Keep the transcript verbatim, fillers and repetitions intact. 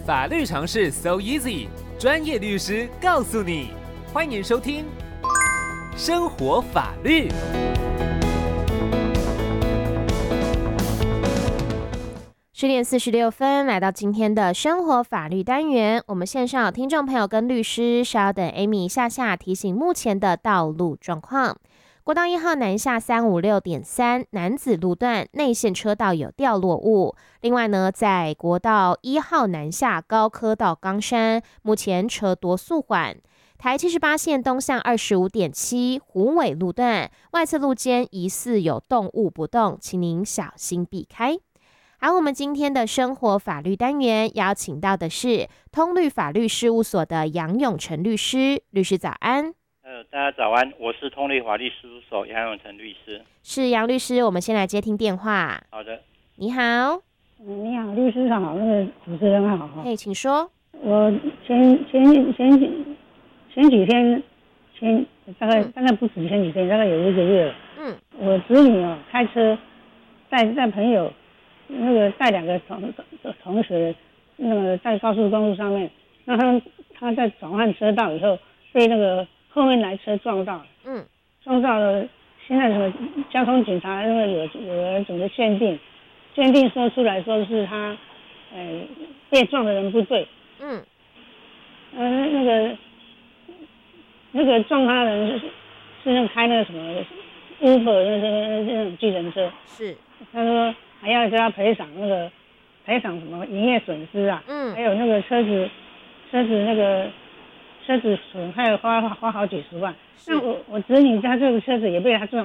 法律常识 so easy， 专业律师告诉你。欢迎收听生活法律。 十点四十六分，来到今天的生活法律单元，我们线上有听众朋友跟律师，稍等 Amy 一下下提醒目前的道路状况。国道一号南下三五六点三男子路段内线车道有掉落物。另外呢，在国道一号南下高科到冈山，目前车多速缓。台七十八线东向二十五点七虎尾路段外侧路肩疑似有动物不动，请您小心避开。好，我们今天的生活法律单元邀请到的是通律法律事务所的杨永成律师，律师早安。 呃，大家早安，我是通律法律事务所杨永成律师。 是杨律师，我们先来接听电话。 好的。 你好。 嗯，你好，律师好，那个主持人好哈。 嘿，请说。 我前前前几前几天前大概、嗯、大概不止前几天，大概有一个月了。嗯。我子女哦开车带带朋友，那个带两个同同学，那个在高速公路上面，那他他在转换车道以后被那个后面来车撞到了，嗯，撞到了。现在什么交通警察那个有有人怎么鉴定，鉴定说出来说是他，呃，被撞的人不对，嗯，呃，那个那个撞他的人是是那个开那个什么 Uber 那那那种计程车， 是， 他说还要叫他赔偿那个赔偿什么营业损失啊，嗯，还有那个车子车子那个。车子损害花花好几十万，那我我子女家这个车子也被他撞